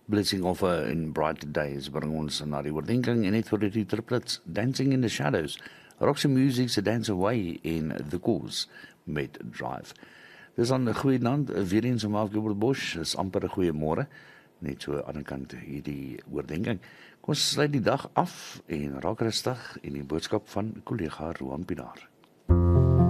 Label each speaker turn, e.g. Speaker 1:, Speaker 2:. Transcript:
Speaker 1: Blitzing Offer in Brighter Days bring ons na die oordenking en net voordat die triplets Dancing in the Shadows, Roxy Music's Dance Away en The Cause met Drive. Dis aan 'n goeie naand, weer eens om Gilbert Bosch, is amper 'n goeie môre, net so aan die ander kant hierdie oordenking. Kom ons sluit die dag af en raak rustig en die boodskap van kollega Roan Pinaar.